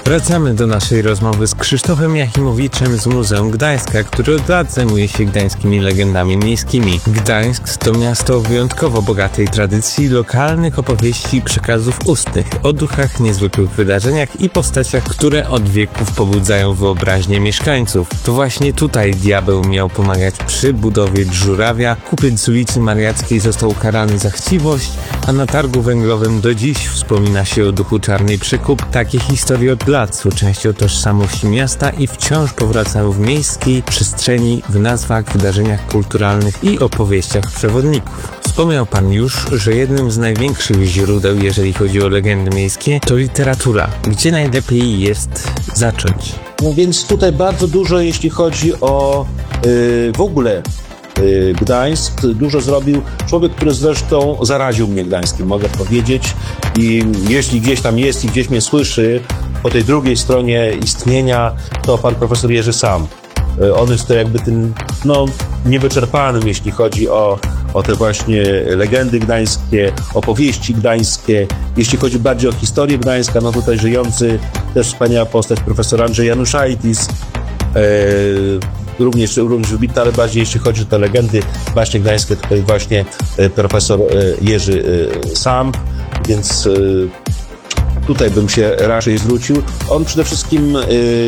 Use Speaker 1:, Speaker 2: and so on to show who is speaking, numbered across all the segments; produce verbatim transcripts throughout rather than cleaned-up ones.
Speaker 1: Wracamy do naszej rozmowy z Krzysztofem Jachimowiczem z Muzeum Gdańska, który od lat zajmuje się gdańskimi legendami miejskimi. Gdańsk to miasto o wyjątkowo bogatej tradycji lokalnych opowieści i przekazów ustnych o duchach, niezwykłych wydarzeniach i postaciach, które od wieków pobudzają wyobraźnię mieszkańców. To właśnie tutaj diabeł miał pomagać przy budowie żurawia, kupiec z ulicy Mariackiej został ukarany za chciwość, a na targu węglowym do dziś wspomina się o duchu Czarnej Przykup. Takie historie od lat są częścią tożsamości miasta i wciąż powracają w miejskiej przestrzeni, w nazwach, wydarzeniach kulturalnych i opowieściach przewodników. Wspomniał Pan już, że jednym z największych źródeł, jeżeli chodzi o legendy miejskie, to literatura. Gdzie najlepiej jest zacząć?
Speaker 2: No więc tutaj bardzo dużo, jeśli chodzi o yy, w ogóle yy, Gdańsk, dużo zrobił człowiek, który zresztą zaraził mnie Gdańskiem, mogę powiedzieć. I jeśli gdzieś tam jest i gdzieś mnie słyszy, po tej drugiej stronie istnienia, to pan profesor Jerzy Sam. On jest to jakby tym, no, niewyczerpanym, jeśli chodzi o, o te właśnie legendy gdańskie, opowieści gdańskie. Jeśli chodzi bardziej o historię Gdańska, no tutaj żyjący też wspaniała postać profesor Andrzej Januszaitis, e, również, również wybitna, ale bardziej jeśli chodzi o te legendy właśnie gdańskie, tutaj właśnie profesor Jerzy Sam, więc tutaj bym się raczej zwrócił. On przede wszystkim y,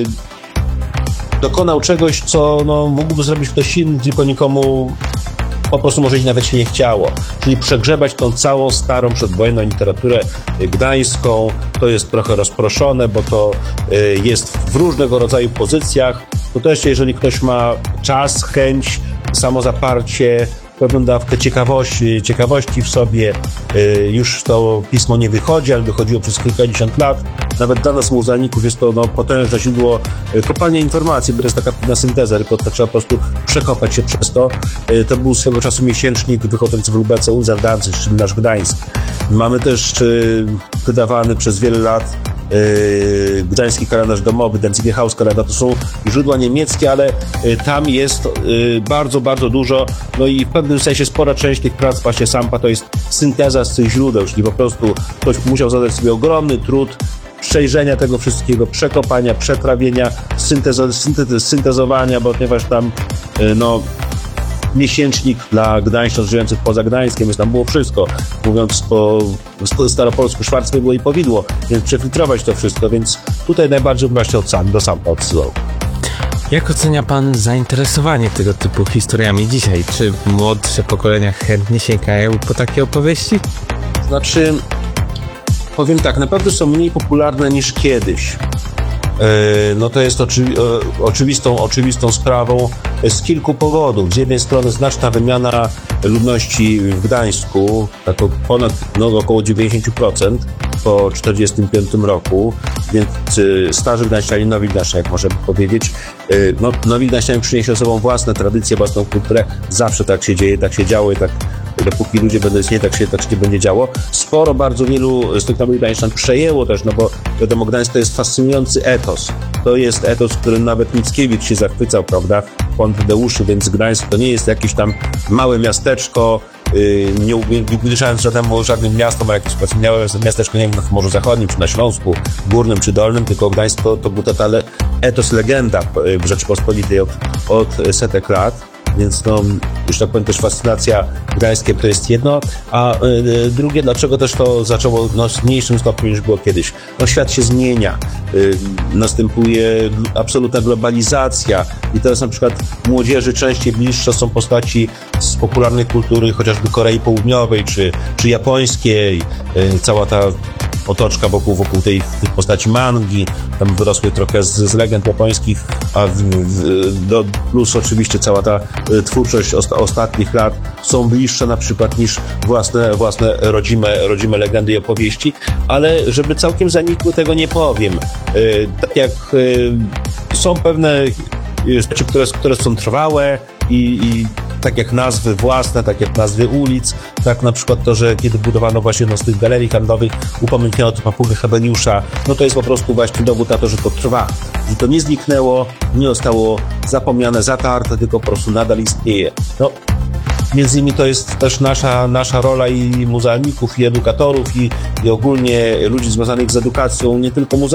Speaker 2: dokonał czegoś, co no, mógłby zrobić ktoś inny, tylko nikomu po prostu może nawet się nie chciało. Czyli przegrzebać tą całą starą przedwojenną literaturę gdańską. To jest trochę rozproszone, bo to y, jest w różnego rodzaju pozycjach. To też, jeżeli ktoś ma czas, chęć, samozaparcie, pewną dawkę ciekawości, ciekawości w sobie. Już to pismo nie wychodzi, ale wychodziło przez kilkadziesiąt lat. Nawet dla nas, muzealników, jest to no, potężne źródło kopalnia informacji, bo to jest taka pewna synteza, tylko to trzeba po prostu przekopać się przez to. To był swego czasu miesięcznik wychodzący w Lubece Unser Danzig, czyli nasz Gdańsk. Mamy też wydawany przez wiele lat Yy, gdański kalendarz domowy, Danziger Hauskalender, to są źródła niemieckie, ale yy, tam jest yy, bardzo, bardzo dużo, no i w pewnym sensie spora część tych prac właśnie Sampa to jest synteza z tych źródeł, czyli po prostu ktoś musiał zadać sobie ogromny trud przejrzenia tego wszystkiego, przekopania, przetrawienia, syntezo- synte- syntezowania, bo ponieważ tam yy, no miesięcznik dla Gdańszczan żyjących poza Gdańskiem, więc tam było wszystko. Mówiąc po staropolsku, szwarctwo było i powidło, więc przefiltrować to wszystko, więc tutaj najbardziej właśnie od sam, do Sampa odsyłał.
Speaker 1: Jak ocenia Pan zainteresowanie tego typu historiami dzisiaj? Czy młodsze pokolenia chętnie sięgają po takie opowieści?
Speaker 2: Znaczy, powiem tak, naprawdę są mniej popularne niż kiedyś. No to jest oczywi- oczywistą, oczywistą sprawą z kilku powodów. Z jednej strony znaczna wymiana ludności w Gdańsku, tak ponad, no około dziewięćdziesiąt procent po czterdziestym piątym roku, więc starzy Gdańszczanie, nowi Gdańszczanie, jak możemy powiedzieć. No, nowi Gdańszczanie przynieśli ze sobą własne tradycje, własną kulturę. Zawsze tak się dzieje, tak się działo i tak dopóki ludzie będą istnieć, tak się, tak się nie będzie działo. Sporo, bardzo wielu z tych nowych Gdańszczan przejęło też, no bo wiadomo, Gdańsk to jest fascynujący etos. To jest etos, którym nawet Mickiewicz się zachwycał, prawda? Pan Tadeuszy, więc Gdańsk to nie jest jakieś tam małe miasteczko, yy, nie ubliżając żadnemu, żadnym miastom, a jakieś miałe miasteczko, nie wiem, na Morzu Zachodnim, czy na Śląsku, Górnym, czy Dolnym, tylko Gdańsk to, to był totalny etos, legenda w Rzeczypospolitej od, od setek lat. Więc no, już tak powiem, też fascynacja Gdańskiem to jest jedno, a y, drugie, dlaczego też to zaczęło no, w mniejszym stopniu niż było kiedyś. No świat się zmienia, y, następuje absolutna globalizacja i teraz na przykład młodzieży częściej bliższe są postaci z popularnej kultury, chociażby Korei Południowej czy, czy japońskiej, y, cała ta otoczka wokół, wokół tej, tej postaci mangi, tam wyrosły trochę z, z legend japońskich, a w, w, do, plus oczywiście cała ta y, twórczość osta, ostatnich lat są bliższe na przykład niż własne, własne rodzime, rodzime legendy i opowieści, ale żeby całkiem zanikły, tego nie powiem. Y, tak jak y, są pewne rzeczy, które, które są trwałe i, i tak jak nazwy własne, tak jak nazwy ulic, tak na przykład to, że kiedy budowano właśnie jedną z tych galerii handlowych, upamiętniono to papugę Hebeniusza, no to jest po prostu właśnie dowód na to, że to trwa, że to nie zniknęło, nie zostało zapomniane, zatarte, tylko po prostu nadal istnieje. No, między innymi to jest też nasza, nasza rola i muzealników, i edukatorów, i, i ogólnie ludzi związanych z edukacją, nie tylko muzealną,